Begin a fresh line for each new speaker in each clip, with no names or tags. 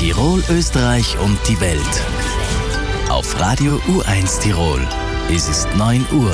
Tirol, Österreich und die Welt. Auf Radio U1 Tirol. Es ist 9 Uhr.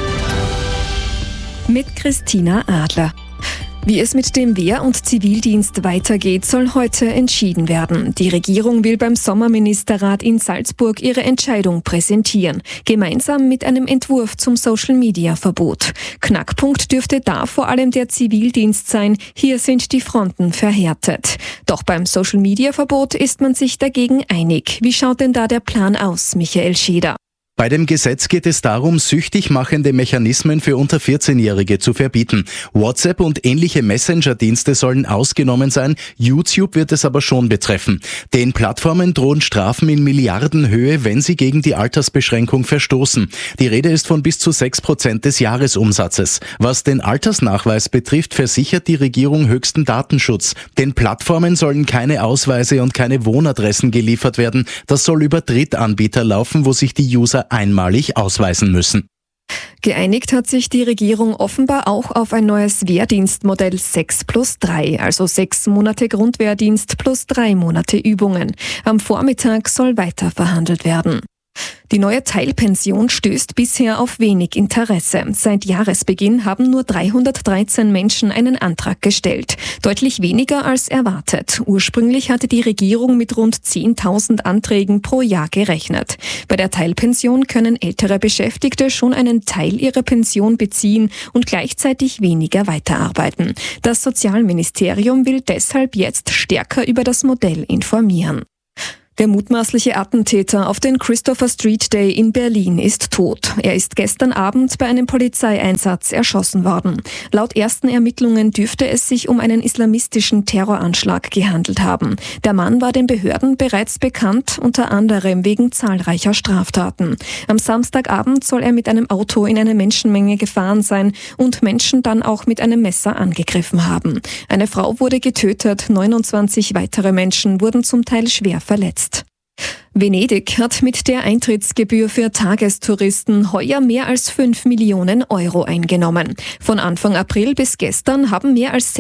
Mit Christina Adler. Wie es mit dem Wehr- und Zivildienst weitergeht, soll heute entschieden werden. Die Regierung will beim Sommerministerrat in Salzburg ihre Entscheidung präsentieren, gemeinsam mit einem Entwurf zum Social-Media-Verbot. Knackpunkt dürfte da vor allem der Zivildienst sein. Hier sind die Fronten verhärtet. Doch beim Social-Media-Verbot ist man sich dagegen einig. Wie schaut denn da der Plan aus, Michael Scheder?
Bei dem Gesetz geht es darum, süchtig machende Mechanismen für unter 14-Jährige zu verbieten. WhatsApp und ähnliche Messenger-Dienste sollen ausgenommen sein, YouTube wird es aber schon betreffen. Den Plattformen drohen Strafen in Milliardenhöhe, wenn sie gegen die Altersbeschränkung verstoßen. Die Rede ist von bis zu 6% des Jahresumsatzes. Was den Altersnachweis betrifft, versichert die Regierung höchsten Datenschutz. Den Plattformen sollen keine Ausweise und keine Wohnadressen geliefert werden. Das soll über Drittanbieter laufen, wo sich die User einmalig ausweisen müssen.
Geeinigt hat sich die Regierung offenbar auch auf ein neues Wehrdienstmodell 6+3, also 6 Monate Grundwehrdienst plus 3 Monate Übungen. Am Vormittag soll weiter verhandelt werden. Die neue Teilpension stößt bisher auf wenig Interesse. Seit Jahresbeginn haben nur 313 Menschen einen Antrag gestellt. Deutlich weniger als erwartet. Ursprünglich hatte die Regierung mit rund 10.000 Anträgen pro Jahr gerechnet. Bei der Teilpension können ältere Beschäftigte schon einen Teil ihrer Pension beziehen und gleichzeitig weniger weiterarbeiten. Das Sozialministerium will deshalb jetzt stärker über das Modell informieren. Der mutmaßliche Attentäter auf den Christopher Street Day in Berlin ist tot. Er ist gestern Abend bei einem Polizeieinsatz erschossen worden. Laut ersten Ermittlungen dürfte es sich um einen islamistischen Terroranschlag gehandelt haben. Der Mann war den Behörden bereits bekannt, unter anderem wegen zahlreicher Straftaten. Am Samstagabend soll er mit einem Auto in eine Menschenmenge gefahren sein und Menschen dann auch mit einem Messer angegriffen haben. Eine Frau wurde getötet, 29 weitere Menschen wurden zum Teil schwer verletzt. Venedig hat mit der Eintrittsgebühr für Tagestouristen heuer mehr als 5 Millionen Euro eingenommen. Von Anfang April bis gestern haben mehr als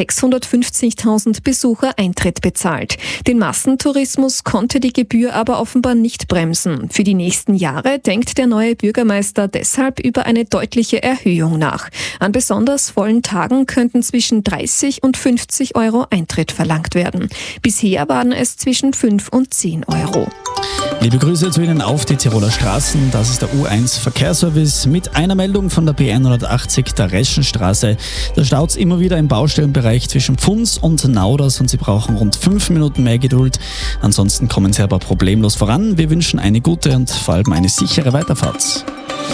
650.000 Besucher Eintritt bezahlt. Den Massentourismus konnte die Gebühr aber offenbar nicht bremsen. Für die nächsten Jahre denkt der neue Bürgermeister deshalb über eine deutliche Erhöhung nach. An besonders vollen Tagen könnten zwischen 30 und 50 Euro Eintritt verlangt werden. Bisher waren es zwischen 5 und 10 Euro.
Liebe Grüße zu Ihnen auf die Tiroler Straßen. Das ist der U1 Verkehrsservice mit einer Meldung von der B180 der Reschenstraße. Da staut es immer wieder im Baustellenbereich zwischen Pfunds und Nauders und Sie brauchen rund 5 Minuten mehr Geduld. Ansonsten kommen Sie aber problemlos voran. Wir wünschen eine gute und vor allem eine sichere Weiterfahrt.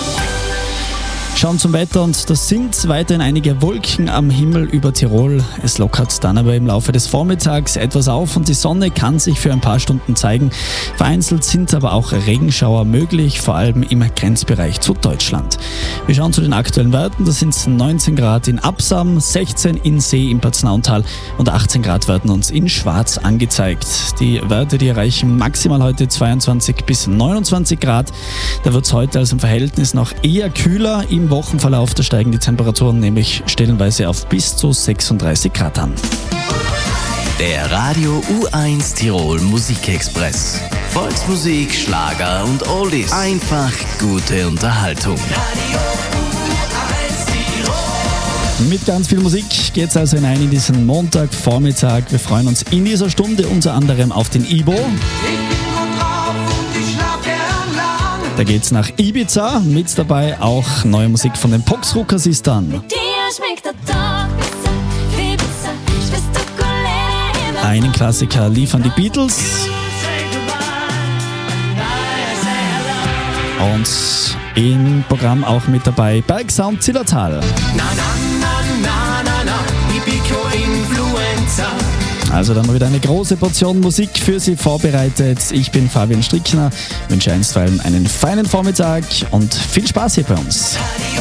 Schauen zum Wetter und das sind weiterhin einige Wolken am Himmel über Tirol. Es lockert dann aber im Laufe des Vormittags etwas auf und die Sonne kann sich für ein paar Stunden zeigen. Vereinzelt sind aber auch Regenschauer möglich, vor allem im Grenzbereich zu Deutschland. Wir schauen zu den aktuellen Werten. Das sind 19 Grad in Absam, 16 in See im Paznauntal und 18 Grad werden uns in Schwarz angezeigt. Die Werte, die erreichen maximal heute 22 bis 29 Grad. Da wird es heute also im Verhältnis noch eher kühler. Im Wochenverlauf, da steigen die Temperaturen nämlich stellenweise auf bis zu 36 Grad an.
Der Radio U1 Tirol Musikexpress. Volksmusik, Schlager und Oldies. Einfach gute Unterhaltung. Radio U1 Tirol.
Mit ganz viel Musik geht's also hinein in diesen Montagvormittag. Wir freuen uns in dieser Stunde unter anderem auf den Ibo. Da geht's nach Ibiza, mit dabei auch neue Musik von den Poxrucker-Sistern. Einen Klassiker liefern die Beatles. Und im Programm auch mit dabei Bergsound Zillertal. Also dann mal wieder eine große Portion Musik für Sie vorbereitet. Ich bin Fabian Strickner, wünsche einstweilen einen feinen Vormittag und viel Spaß hier bei uns.